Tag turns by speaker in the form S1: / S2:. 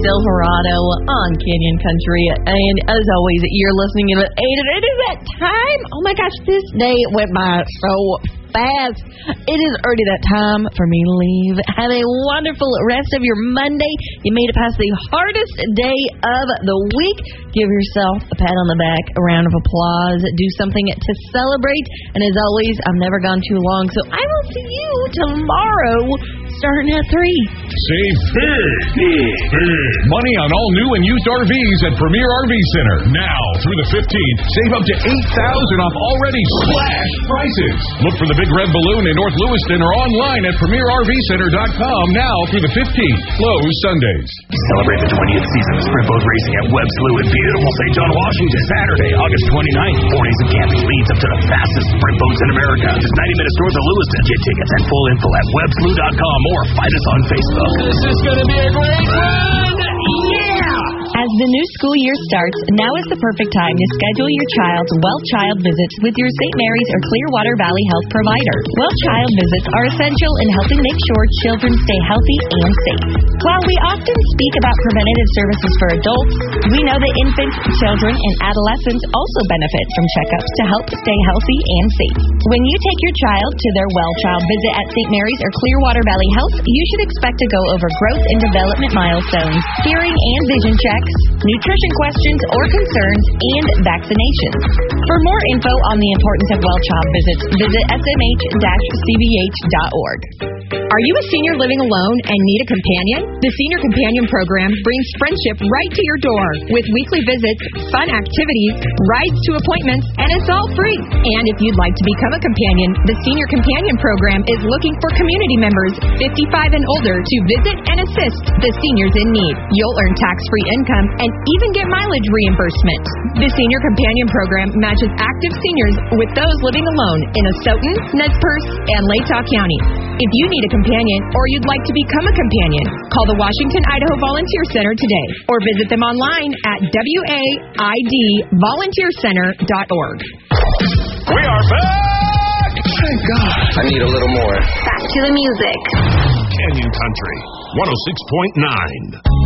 S1: Silverado on Canyon Country. And as always, you're listening to it. It is that time. Oh my gosh, this day went by so fast. It is already that time for me to leave. Have a wonderful rest of your Monday. You made it past the hardest day of the week. Give yourself a pat on the back, a round of applause. Do something to celebrate. And as always, I've never gone too long, so I will see you tomorrow starting at 3.
S2: Save big money on all new and used RVs at Premier RV Center. Now through the 15th, save up to $8,000 off already slashed prices. Look for the Big Red Balloon in North Lewiston or online at PremierRVCenter.com now through the 15th. Closed Sundays.
S3: Celebrate the 20th season of Sprint Boat Racing at Webb's Lou in beautiful St. John, Washington. Saturday, August 29th. 4 days of camping leads up to the fastest sprint boats in America. Just 90 minutes north of Lewiston. Get tickets and full info at WebbsLou.com or find us on Facebook.
S2: This is going to be a great one! Yeah!
S1: As the new school year starts, now is the perfect time to schedule your child's Well Child visits with your St. Mary's or Clearwater Valley Health provider. Well Child visits are essential in helping make sure children stay healthy and safe. While we often speak about preventative services for adults, we know that infants, children, and adolescents also benefit from checkups to help stay healthy and safe. When you take your child to their Well Child visit at St. Mary's or Clearwater Valley Health, you should expect to go over growth and development milestones, hearing and vision checks, nutrition questions or concerns, and vaccinations. For more info on the importance of Well Child visits, visit smh-cvh.org. Are you a senior living alone and need a companion? The Senior Companion Program brings friendship right to your door with weekly visits, fun activities, rides to appointments, and it's all free. And if you'd like to become a companion, the Senior Companion Program is looking for community members 55 and older to visit and assist the seniors in need. You'll earn tax-free income and even get mileage reimbursement. The Senior Companion Program matches active seniors with those living alone in Asotin, Nez Perce, and Latah County. If you need a companion or you'd like to become a companion, call the Washington, Idaho Volunteer Center today or visit them online at waidvolunteercenter.org.
S2: We are back!
S4: Thank God. I need a little more.
S5: Back to the music.
S2: Canyon Country 106.9.